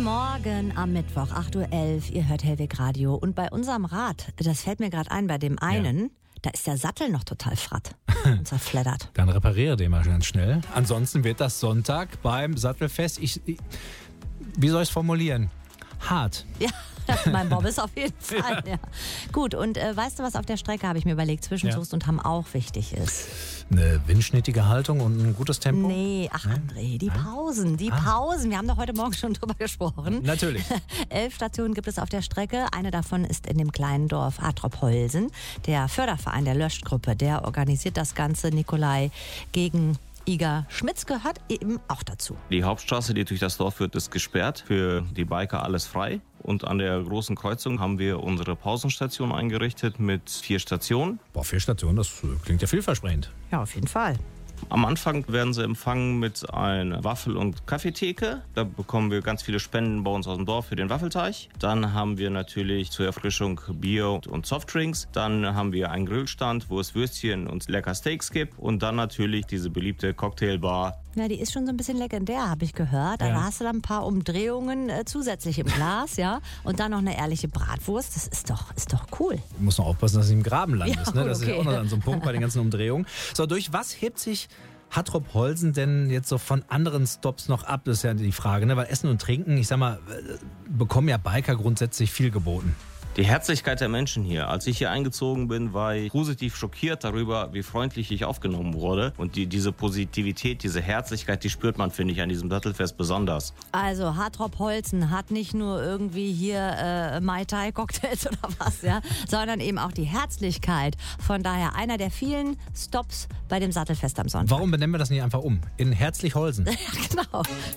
Morgen am Mittwoch, 8.11 Uhr. Ihr hört Hellweg Radio. Und bei unserem Rad, das fällt mir gerade ein, bei dem einen, da ist der Sattel noch total fratt und zerfleddert. Dann repariere den mal ganz schnell. Ansonsten wird das Sonntag beim Sattelfest, wie soll ich es formulieren? Hart. Ja, mein Bob ist auf jeden Fall. Ja. Gut, und weißt du, was auf der Strecke, habe ich mir überlegt, zwischen Soest und Hamm auch wichtig ist? Eine windschnittige Haltung und ein gutes Tempo? Nee, André, die Pausen. Pausen. Wir haben doch heute Morgen schon drüber gesprochen. Natürlich. 11 Stationen gibt es auf der Strecke. Eine davon ist in dem kleinen Dorf Hattrop-Holsen. Der Förderverein der Löschgruppe, der organisiert das Ganze. Nikolai gegen Iga Schmitz gehört eben auch dazu. Die Hauptstraße, die durch das Dorf führt, ist gesperrt. Für die Biker alles frei. Und an der großen Kreuzung haben wir unsere Pausenstation eingerichtet mit 4 Stationen. 4 Stationen, das klingt ja vielversprechend. Ja, auf jeden Fall. Am Anfang werden sie empfangen mit einer Waffel- und Kaffeetheke. Da bekommen wir ganz viele Spenden bei uns aus dem Dorf für den Waffelteig. Dann haben wir natürlich zur Erfrischung Bier und Softdrinks. Dann haben wir einen Grillstand, wo es Würstchen und lecker Steaks gibt. Und dann natürlich diese beliebte Cocktailbar. Ja, die ist schon so ein bisschen legendär, habe ich gehört. Da hast du dann ein paar Umdrehungen zusätzlich im Glas, ja. Und dann noch eine ehrliche Bratwurst. Das ist doch cool. Du musst noch aufpassen, dass du im Graben landest. Ja, Ne? Das ist ja auch noch an so einem Punkt bei den ganzen Umdrehungen. So, durch was hebt sich Hattrop-Holsen denn jetzt so von anderen Stops noch ab? Das ist ja die Frage, ne? Weil Essen und Trinken, ich sag mal, bekommen ja Biker grundsätzlich viel geboten. Die Herzlichkeit der Menschen hier. Als ich hier eingezogen bin, war ich positiv schockiert darüber, wie freundlich ich aufgenommen wurde. Und diese Positivität, diese Herzlichkeit, die spürt man, finde ich, an diesem Sattelfest besonders. Also Hattrop-Holzen hat nicht nur irgendwie hier Mai Tai Cocktails oder was, ja, sondern eben auch die Herzlichkeit. Von daher einer der vielen Stops bei dem Sattelfest am Sonntag. Warum benennen wir das nicht einfach um? In Herzlich-Holsen. Ja, genau.